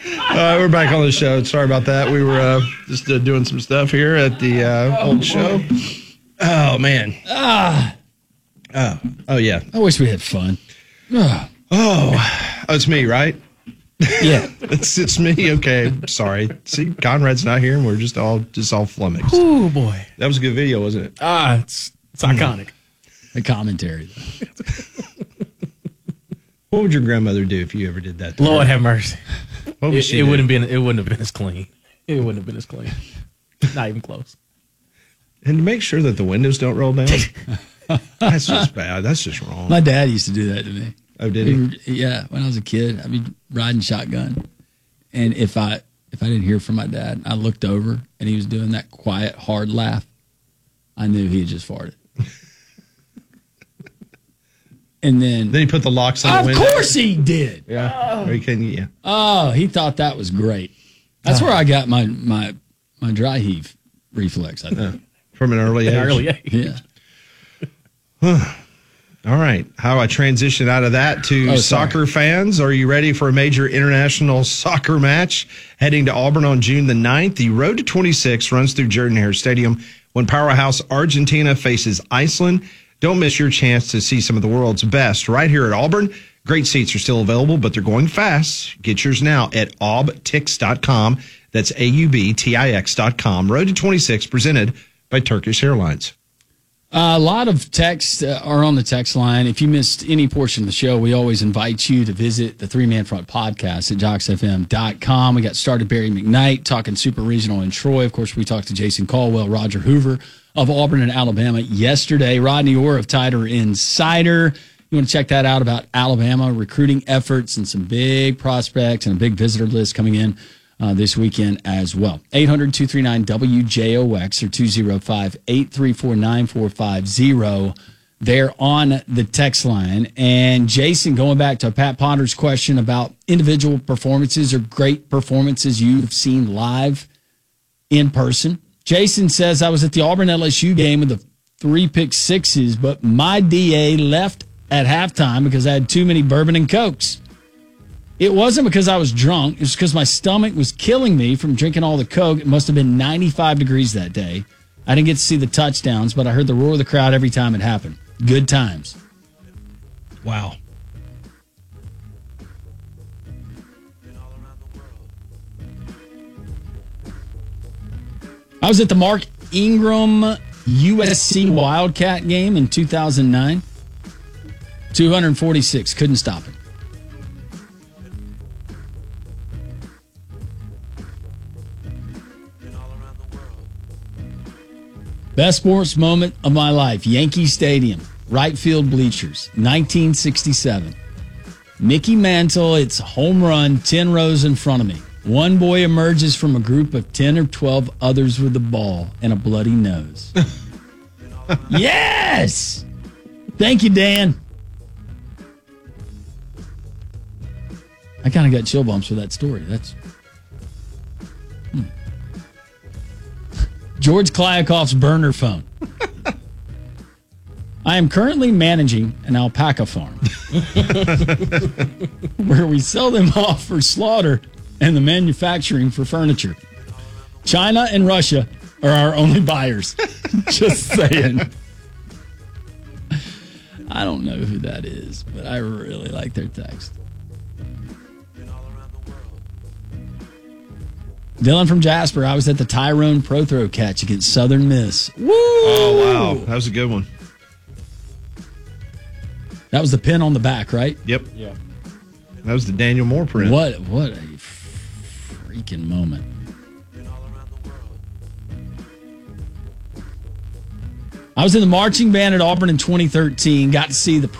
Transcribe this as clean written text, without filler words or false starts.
We're back on the show. Sorry about that. We were just doing some stuff here at the old show. Oh, man. Oh, yeah. I wish we had fun. Oh, it's me, right? Yeah. It's me. Okay. Sorry. See, Conrad's not here, and we're just all flummoxed. Oh, boy. That was a good video, wasn't it? It's iconic. The commentary. What would your grandmother do if you ever did that? Lord have mercy. What would she It do? wouldn't have been as clean. It wouldn't have been as clean. Not even close. And to make sure that the windows don't roll down. That's just bad. That's just wrong. My dad used to do that to me. Oh, did he? Yeah, when I was a kid, I'd be riding shotgun, and if I didn't hear from my dad, I looked over and he was doing that quiet, hard laugh. I knew he had just farted. And then he put the locks on the window. Of course he did. Yeah. Or he couldn't, yeah. Oh, he thought that was great. That's where I got my dry heave reflex, I think. From an early age. Early age. Yeah. All right. How do I transition out of that to soccer fans? Are you ready for a major international soccer match heading to Auburn on June the 9th? The Road to 26 runs through Jordan-Hare Stadium when powerhouse Argentina faces Iceland. Don't miss your chance to see some of the world's best right here at Auburn. Great seats are still available, but they're going fast. Get yours now at aubtix.com. That's AUBTIX.com. Road to 26 presented by Turkish Airlines. A lot of texts are on the text line. If you missed any portion of the show, we always invite you to visit the Three Man Front podcast at joxfm.com. We got started Barry McKnight talking Super Regional in Troy. Of course, we talked to Jason Caldwell, Roger Hoover of Auburn and Alabama yesterday. Rodney Orr of Tider Insider. You want to check that out about Alabama recruiting efforts and some big prospects and a big visitor list coming in this weekend as well. 800-239-WJOX or 205-834-9450. They're on the text line. And Jason, going back to Pat Potter's question about individual performances or great performances you've seen live in person. Jason says, I was at the Auburn LSU game with the 3 pick sixes, but my DA left at halftime because I had too many bourbon and Cokes. It wasn't because I was drunk. It was because my stomach was killing me from drinking all the Coke. It must have been 95 degrees that day. I didn't get to see the touchdowns, but I heard the roar of the crowd every time it happened. Good times. Wow. I was at the Mark Ingram USC Wildcat game in 2009. 246. Couldn't stop it. Best sports moment of my life. Yankee Stadium. Right field bleachers. 1967. Mickey Mantle, it's a home run, 10 rows in front of me. One boy emerges from a group of 10 or 12 others with a ball and a bloody nose. Yes! Thank you, Dan. I kind of got chill bumps for that story. That's George Klyakov's burner phone. I am currently managing an alpaca farm where we sell them off for slaughter and the manufacturing for furniture. China and Russia are our only buyers. Just saying. I don't know who that is, but I really like their text. Dylan from Jasper, I was at the Tyrone Pro Throw catch against Southern Miss. Woo! Oh, wow. That was a good one. That was the pin on the back, right? Yep. Yeah. That was the Daniel Moore print. What a freaking moment. I was in the marching band at Auburn in 2013, got to see the